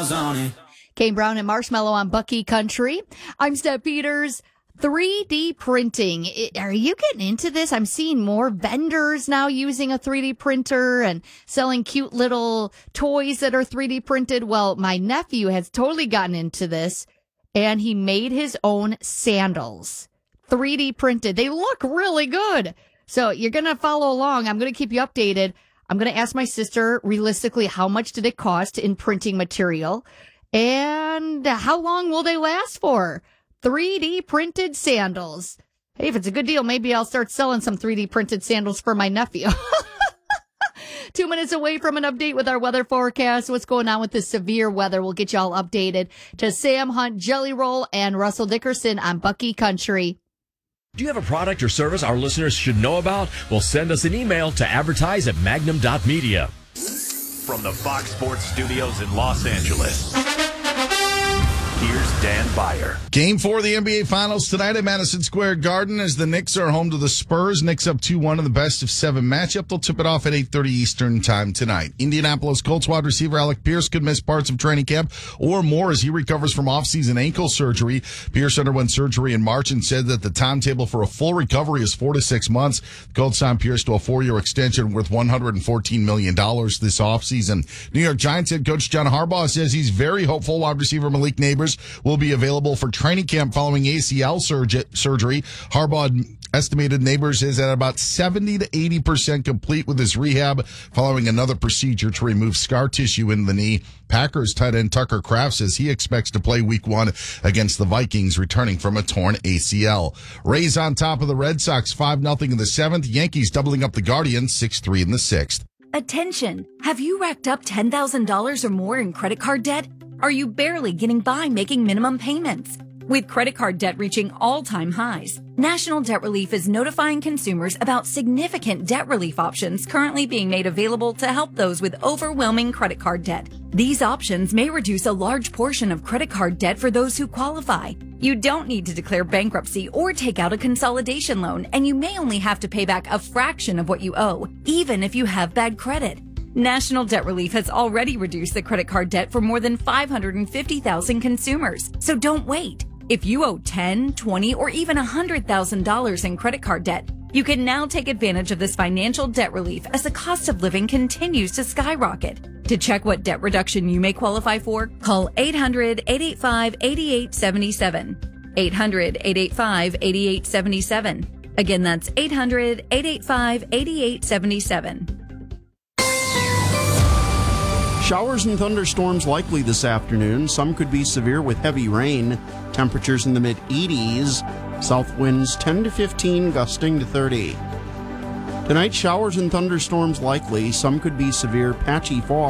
stars on it. Kane Brown and Marshmallow on Bucky Country. I'm Steph Peters. 3D printing. Are you getting into this? I'm seeing more vendors now using a 3D printer and selling cute little toys that are 3D printed. Well, my nephew has totally gotten into this, and he made his own sandals. 3D printed. They look really good. So you're going to follow along. I'm going to keep you updated. I'm going to ask my sister, realistically, how much did it cost in printing material? And how long will they last for? 3D printed sandals. Hey, if it's a good deal, maybe I'll start selling some 3D printed sandals for my nephew. 2 minutes away from an update with our weather forecast. What's going on with the severe weather? We'll get you all updated to Sam Hunt, Jelly Roll, and Russell Dickerson on Bucky Country. Do you have a product or service our listeners should know about? Well, send us an email to advertise@magnum.media. From the Fox Sports Studios in Los Angeles, here's Dan Beyer. Game 4 of the NBA Finals tonight at Madison Square Garden as the Knicks are home to the Spurs. Knicks up 2-1 in the best-of-7 matchup. They'll tip it off at 8:30 Eastern time tonight. Indianapolis Colts wide receiver Alec Pierce could miss parts of training camp or more as he recovers from off-season ankle surgery. Pierce underwent surgery in March and said that the timetable for a full recovery is 4 to 6 months. The Colts signed Pierce to a 4-year extension worth $114 million this offseason. New York Giants head coach John Harbaugh says he's very hopeful wide receiver Malik Nabers will be available for training camp following ACL surgery. Harbaugh estimated Nabers is at about 70 to 80% complete with his rehab following another procedure to remove scar tissue in the knee. Packers tight end Tucker Kraft says he expects to play week 1 against the Vikings, returning from a torn ACL. Rays on top of the Red Sox 5-0 in the 7th. Yankees doubling up the Guardians 6-3 in the 6th. Attention! Have you racked up $10,000 or more in credit card debt? Are you barely getting by making minimum payments? With credit card debt reaching all-time highs, National Debt Relief is notifying consumers about significant debt relief options currently being made available to help those with overwhelming credit card debt. These options may reduce a large portion of credit card debt for those who qualify. You don't need to declare bankruptcy or take out a consolidation loan, and you may only have to pay back a fraction of what you owe, even if you have bad credit. National Debt Relief has already reduced the credit card debt for more than 550,000 consumers, so don't wait. If you owe $10,000, $20,000, or even $100,000 in credit card debt, you can now take advantage of this financial debt relief as the cost of living continues to skyrocket. To check what debt reduction you may qualify for, call 800-885-8877. 800-885-8877. Again, that's 800-885-8877. Showers and thunderstorms likely this afternoon. Some could be severe with heavy rain. Temperatures in the mid-80s. South winds 10 to 15, gusting to 30. Tonight, showers and thunderstorms likely. Some could be severe, patchy fog.